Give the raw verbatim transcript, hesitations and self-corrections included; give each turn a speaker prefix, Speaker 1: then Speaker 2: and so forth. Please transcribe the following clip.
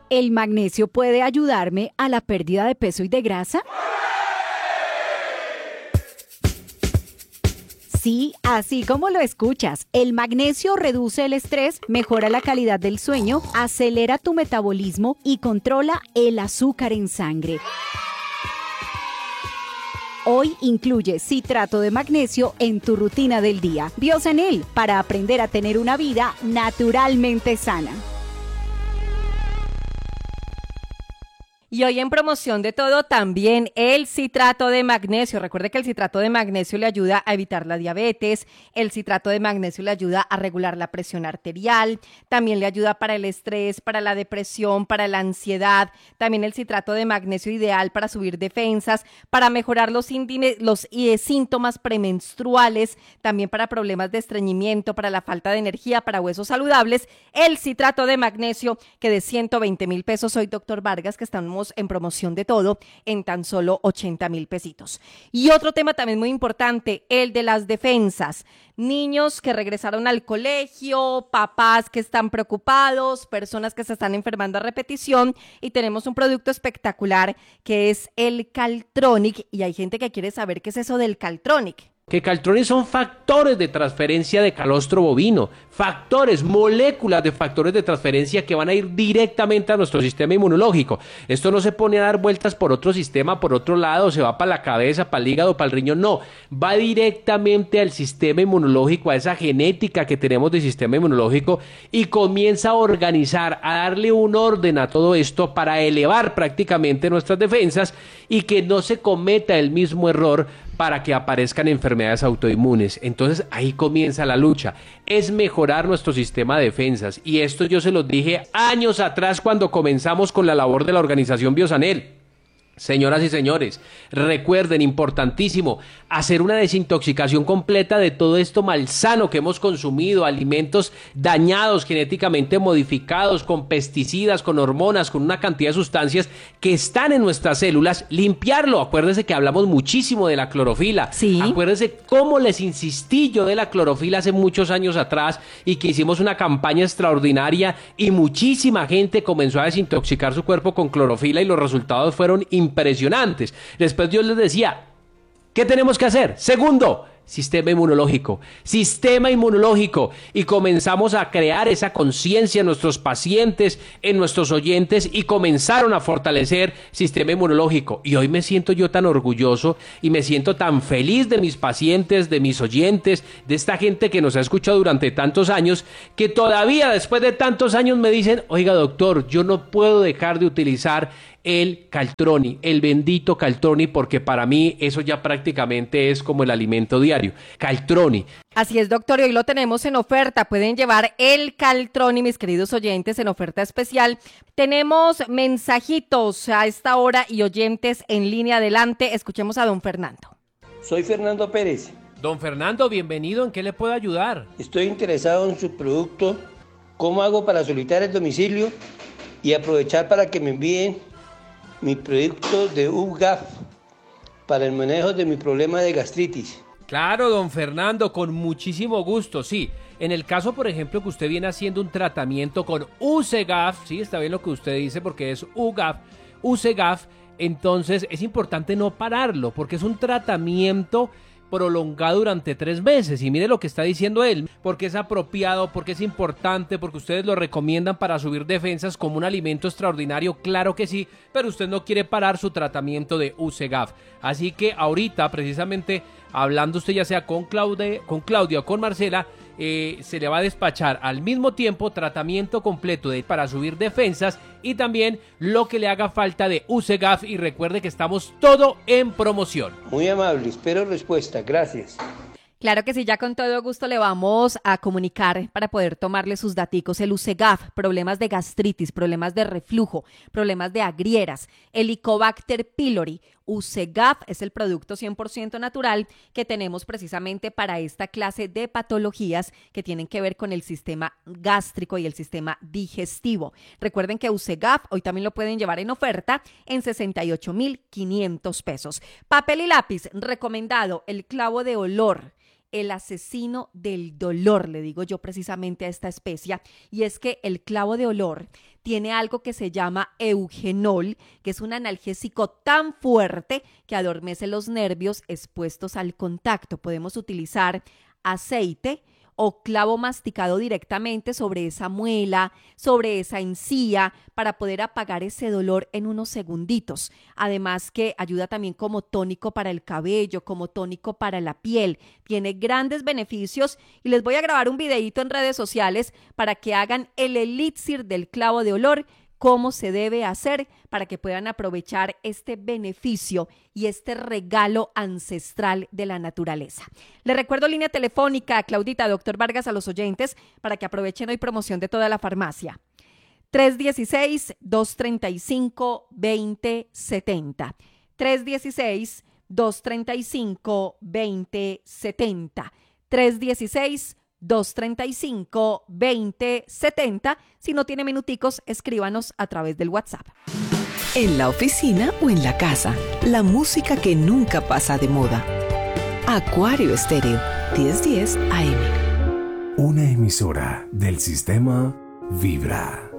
Speaker 1: ¿El magnesio puede ayudarme a la pérdida de peso y de grasa? Sí, así como lo escuchas, el magnesio reduce el estrés, mejora la calidad del sueño, acelera tu metabolismo y controla el azúcar en sangre. Hoy incluye citrato de magnesio en tu rutina del día. Biosanel, para aprender a tener una vida naturalmente sana.
Speaker 2: Y hoy en promoción de todo también el citrato de magnesio. Recuerde que el citrato de magnesio le ayuda a evitar la diabetes, el citrato de magnesio le ayuda a regular la presión arterial, también le ayuda para el estrés, para la depresión, para la ansiedad. También el citrato de magnesio ideal para subir defensas, para mejorar los, índine, los eh, síntomas premenstruales, también para problemas de estreñimiento, para la falta de energía, para huesos saludables. El citrato de magnesio que de ciento veinte mil pesos, soy doctor Vargas, que estamos en promoción de todo en tan solo ochenta mil pesitos. Y otro tema también muy importante, el de las defensas. Niños que regresaron al colegio, papás que están preocupados, personas que se están enfermando a repetición, y tenemos un producto espectacular que es el Caltronic, y hay gente que quiere saber qué es eso del Caltronic.
Speaker 3: Que Caltronic son factores de transferencia de calostro bovino, factores, moléculas de factores de transferencia que van a ir directamente a nuestro sistema inmunológico. Esto no se pone a dar vueltas por otro sistema, por otro lado, se va para la cabeza, para el hígado, para el riñón, no, va directamente al sistema inmunológico, a esa genética que tenemos del sistema inmunológico, y comienza a organizar, a darle un orden a todo esto para elevar prácticamente nuestras defensas y que no se cometa el mismo error para que aparezcan enfermedades autoinmunes. Entonces ahí comienza la lucha, es mejorar nuestro sistema de defensas, y esto yo se los dije años atrás cuando comenzamos con la labor de la organización Biosanel. Señoras y señores, recuerden, importantísimo, hacer una desintoxicación completa de todo esto malsano que hemos consumido, alimentos dañados, genéticamente modificados, con pesticidas, con hormonas, con una cantidad de sustancias que están en nuestras células, limpiarlo. Acuérdense que hablamos muchísimo de la clorofila.
Speaker 2: Sí.
Speaker 3: Acuérdense cómo les insistí yo de la clorofila hace muchos años atrás, y que hicimos una campaña extraordinaria y muchísima gente comenzó a desintoxicar su cuerpo con clorofila y los resultados fueron impresionantes. impresionantes. Después yo les decía, ¿qué tenemos que hacer? Segundo, sistema inmunológico, sistema inmunológico, y comenzamos a crear esa conciencia en nuestros pacientes, en nuestros oyentes, y comenzaron a fortalecer sistema inmunológico. Y hoy me siento yo tan orgulloso y me siento tan feliz de mis pacientes, de mis oyentes, de esta gente que nos ha escuchado durante tantos años, que todavía después de tantos años me dicen, oiga doctor, yo no puedo dejar de utilizar el Caltronic, el bendito Caltronic, porque para mí eso ya prácticamente es como el alimento diario. Caltronic.
Speaker 2: Así es, doctor, y hoy lo tenemos en oferta. Pueden llevar el Caltronic, mis queridos oyentes, en oferta especial. Tenemos mensajitos a esta hora y oyentes en línea. Adelante, escuchemos a don Fernando.
Speaker 4: Soy Fernando Pérez.
Speaker 3: Don Fernando, bienvenido. ¿En qué le puedo ayudar?
Speaker 4: Estoy interesado en su producto. ¿Cómo hago para solicitar el domicilio y aprovechar para que me envíen mi producto de U G A F para el manejo de mi problema de gastritis?
Speaker 3: Claro, don Fernando, con muchísimo gusto, sí. En el caso, por ejemplo, que usted viene haciendo un tratamiento con U C G A F, sí, está bien lo que usted dice porque es U G A F, U C G A F, entonces es importante no pararlo porque es un tratamiento prolongado durante tres meses, y mire lo que está diciendo él, porque es apropiado, porque es importante, porque ustedes lo recomiendan para subir defensas como un alimento extraordinario, claro que sí, pero usted no quiere parar su tratamiento de U C G A F, así que ahorita precisamente hablando usted ya sea con Claudia, con Claudia o con Marcela, eh, se le va a despachar al mismo tiempo tratamiento completo de, para subir defensas, y también lo que le haga falta de U C G A F, y recuerde que estamos todo en promoción.
Speaker 4: Muy amable, espero respuesta, gracias.
Speaker 2: Claro que sí, ya con todo gusto le vamos a comunicar para poder tomarle sus daticos. El U C G A F, problemas de gastritis, problemas de reflujo, problemas de agrieras, Helicobacter pylori. U C G A F es el producto cien por ciento natural que tenemos precisamente para esta clase de patologías que tienen que ver con el sistema gástrico y el sistema digestivo. Recuerden que U C G A F hoy también lo pueden llevar en oferta en sesenta y ocho mil quinientos pesos. Papel y lápiz, recomendado el clavo de olor, el asesino del dolor, le digo yo precisamente a esta especia, y es que el clavo de olor tiene algo que se llama eugenol, que es un analgésico tan fuerte que adormece los nervios expuestos al contacto. Podemos utilizar aceite o clavo masticado directamente sobre esa muela, sobre esa encía, para poder apagar ese dolor en unos segunditos. Además que ayuda también como tónico para el cabello, como tónico para la piel. Tiene grandes beneficios y les voy a grabar un videito en redes sociales para que hagan el elixir del clavo de olor, cómo se debe hacer para que puedan aprovechar este beneficio y este regalo ancestral de la naturaleza. Les recuerdo línea telefónica, Claudita, doctor Vargas, a los oyentes para que aprovechen hoy promoción de toda la farmacia. tres uno seis, dos tres cinco, dos cero siete cero. tres uno seis, dos tres cinco, dos cero siete cero. tres uno seis, dos tres cinco, dos cero siete cero. Si no tiene minuticos, escríbanos a través del WhatsApp.
Speaker 5: En la oficina o en la casa, la música que nunca pasa de moda. Acuario Estéreo, diez diez A M.
Speaker 6: Una emisora del sistema Vibra.